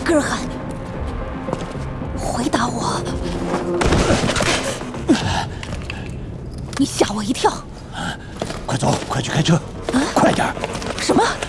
根汗。回答我！你吓我一跳！ 快走，快去开车，快点！ 什么？